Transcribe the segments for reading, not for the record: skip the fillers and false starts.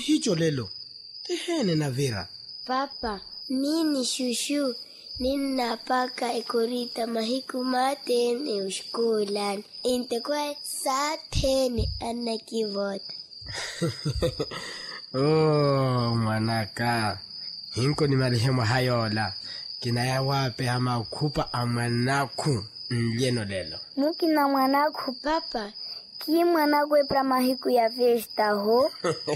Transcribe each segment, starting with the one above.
hicho lelo. Tehene na Vera. Papa, mini shushu. Ninapaka ikurita mahiku matene ushkulan. Intekwe satene anakivota. Oh, mwanaka. Hinko ni marehemu hayola. Kinaya wape hama ukupa amanaku nlieno lelo. Mukina mwanaku papa. Ki mwanaku epra mahiku ya festa ho?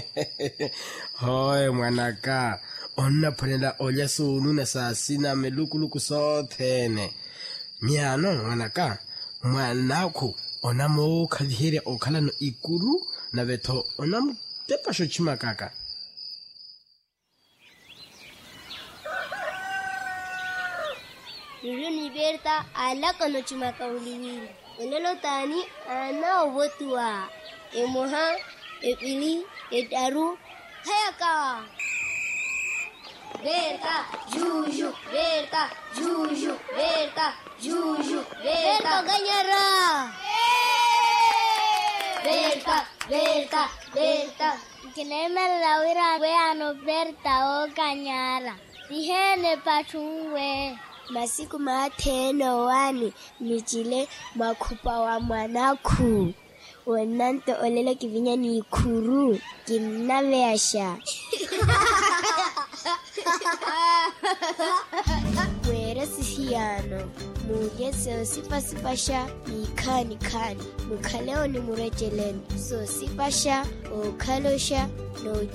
Hoi mwanaka. Onna ponela olya sunu na sasina melukuluku sothene. Miano mwanaka. Mwanaku onamo kalihire okala no ikuru na beto onamo tepasho chimakaka. Ni berta ala kono chimaka uliwili. Elelo tani ana obotua. Emoha, epili, etaru, hayaka. Berta, juju, berta, juju, berta, juju, berta ganyara. Berta, berta, berta. Kinema lawira we ano berta o ganyara. Dihene pachungwe. Masiku mateno wani michile makupa wa mwanaku. Wananto olelo kivinya ni kuru. Kimnaveasha. Wera sihiyano. Mugese sipasipasha ni kani. Mukaleo ni murejeleni. So sipasha o kalosha no